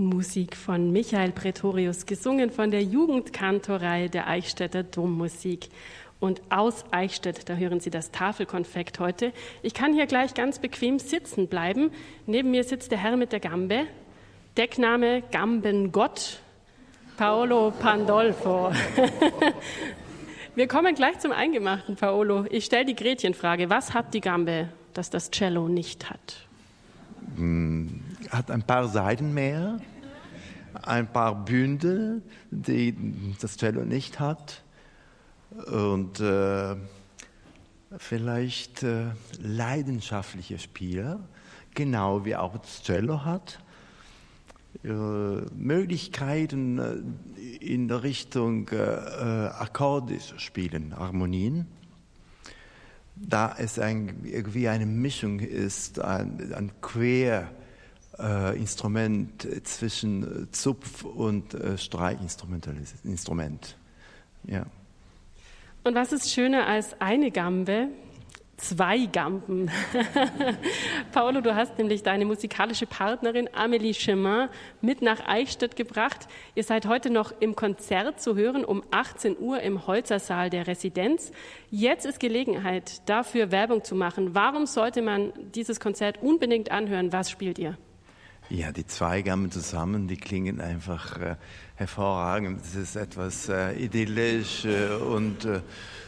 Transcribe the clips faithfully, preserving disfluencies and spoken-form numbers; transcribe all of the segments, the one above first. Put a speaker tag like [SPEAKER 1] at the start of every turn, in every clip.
[SPEAKER 1] Musik von Michael Pretorius, gesungen von der Jugendkantorei der Eichstätter Dommusik. Und aus Eichstätt, da hören Sie das Tafelkonfekt heute. Ich kann hier gleich ganz bequem sitzen bleiben. Neben mir sitzt der Herr mit der Gambe, Deckname Gambengott, Paolo Pandolfo. Wir kommen gleich zum Eingemachten, Paolo. Ich stelle die Gretchenfrage. Was hat die Gambe, das das Cello nicht hat?
[SPEAKER 2] Hat ein paar Saiten mehr, ein paar Bündel, die das Cello nicht hat, und äh, vielleicht äh, leidenschaftliche Spieler, genau wie auch das Cello hat, äh, Möglichkeiten äh, in der Richtung äh, akkordisch spielen, Harmonien. Da es ein, irgendwie eine Mischung ist, ein, ein Querinstrument äh, zwischen Zupf- und äh, Streichinstrument. Ja.
[SPEAKER 1] Und was ist schöner als eine Gambe? Zwei Gamben. Paolo, du hast nämlich deine musikalische Partnerin Amélie Chemin mit nach Eichstätt gebracht. Ihr seid heute noch im Konzert zu hören um achtzehn Uhr im Holzersaal der Residenz. Jetzt ist Gelegenheit, dafür Werbung zu machen. Warum sollte man dieses Konzert unbedingt anhören? Was spielt ihr?
[SPEAKER 2] Ja, die zwei Gamben zusammen, die klingen einfach äh, hervorragend. Es ist etwas äh, idyllisch äh, und äh,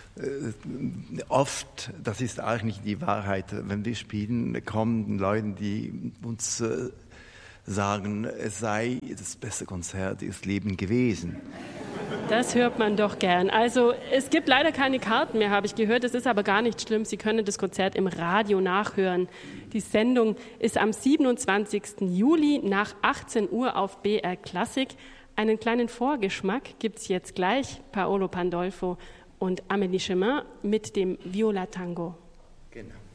[SPEAKER 2] oft, das ist eigentlich die Wahrheit, wenn wir spielen, kommen Leute, die uns äh, sagen, es sei das beste Konzert ihres Lebens gewesen.
[SPEAKER 1] Das hört man doch gern. Also es gibt leider keine Karten mehr, habe ich gehört. Es ist aber gar nicht schlimm. Sie können das Konzert im Radio nachhören. Die Sendung ist am siebenundzwanzigsten Juli nach achtzehn Uhr auf B R Klassik. Einen kleinen Vorgeschmack gibt es jetzt gleich. Paolo Pandolfo und Amélie Chemin mit dem Viola Tango.
[SPEAKER 2] Genau.